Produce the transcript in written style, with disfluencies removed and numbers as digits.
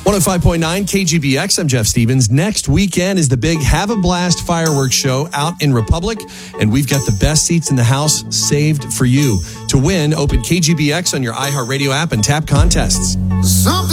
105.9 KGBX. I'm Jeff Stevens. Next weekend is the big Have a Blast fireworks show out in Republic, and we've got the best seats in the house saved for you. To win, open KGBX on your iHeartRadio app and tap contests.